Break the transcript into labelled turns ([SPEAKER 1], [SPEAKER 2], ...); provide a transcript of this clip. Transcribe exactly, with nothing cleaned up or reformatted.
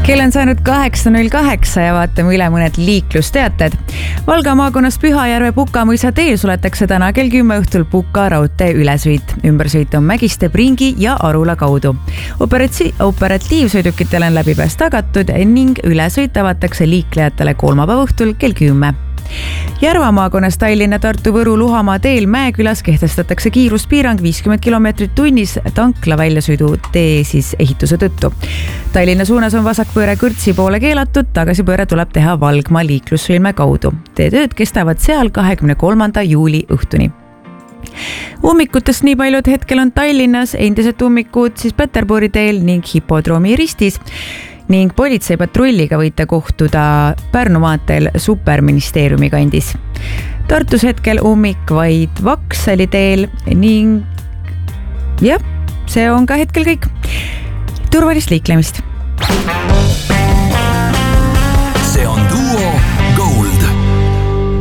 [SPEAKER 1] Kell on saanud kaheksa null kaheksa ja vaatame üle mõned liiklusteated. Valga maakonnas Pühajärve Pukamõisa teel suletakse täna kell kümme õhtul Puka raudtee ülesõit. Ümbersõit on Mägiste, Pringi ja Arula kaudu. Operatsi- operatiivsõidukitele on läbipääs tagatud ning ülesõit avatakse liiklejatele kolmapäeva õhtul kell kümme. Järva maakonnas Tallinna, Tartu, Võru, Luhamaa teel Mäekülas kehtestatakse kiiruspiirang viiskümmend kilomeetrit tunnis tankla väljasõidu tee siis ehituse tõttu. Tallinna suunas on vasakpööre Kõrtsi poole keelatud, tagasipööre tuleb teha Valgma liiklussõlme kaudu. Teetööd kestavad seal kahekümne kolmanda juuli õhtuni. Ummikutest nii palju, et hetkel on Tallinnas endised ummikud siis Peterburi teel ning Hipodroomi ristis ning politseipatrulliga võite kohtuda Pärnu maanteel Superministeeriumi kandis. Tartus hetkel ummik vaid Vaksali teel ning jah, see on ka hetkel kõik. Turvalist liiklemist!